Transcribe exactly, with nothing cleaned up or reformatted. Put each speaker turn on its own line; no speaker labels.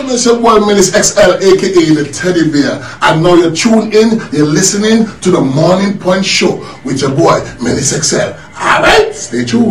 name is your boy Menace X L, aka the Teddy Bear. I know you're tuned in, you're listening to the Morning Point Show with your boy Menace X L. Alright, stay tuned.